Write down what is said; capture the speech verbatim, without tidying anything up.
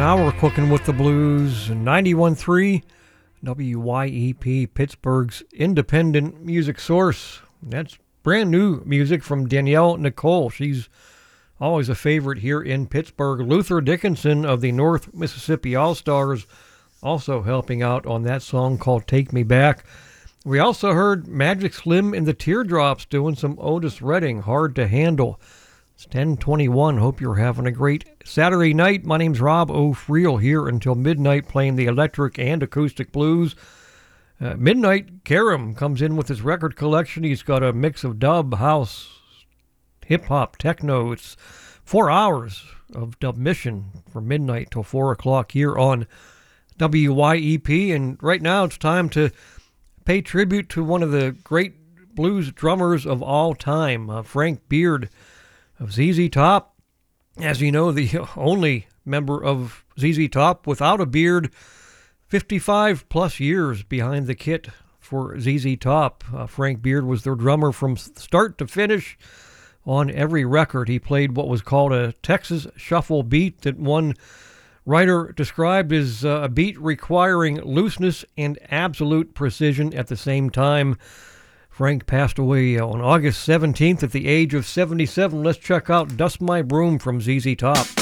hour cooking with the blues. ninety-one point three W Y E P, Pittsburgh's independent music source. That's brand new music from Danielle Nicole. She's always a favorite here in Pittsburgh. Luther Dickinson of the North Mississippi All-Stars also helping out on that song called Take Me Back. We also heard Magic Slim and the Teardrops doing some Otis Redding, Hard to Handle. It's ten twenty-one. Hope you're having a great Saturday night. My name's Rob O'Friel here until midnight playing the electric and acoustic blues. Uh, midnight, Karam comes in with his record collection. He's got a mix of dub, house, hip-hop, techno. It's four hours of dub mission from midnight till four o'clock here on W Y E P. And right now it's time to pay tribute to one of the great blues drummers of all time, uh, Frank Beard of Z Z Top. As you know, the only member of Z Z Top without a beard, fifty-five plus years behind the kit for Z Z Top. Uh, Frank Beard was their drummer from start to finish on every record. He played what was called a Texas shuffle beat that one writer described as uh, a beat requiring looseness and absolute precision at the same time. Frank passed away on August seventeenth at the age of seventy-seven. Let's check out Dust My Broom from Z Z Top.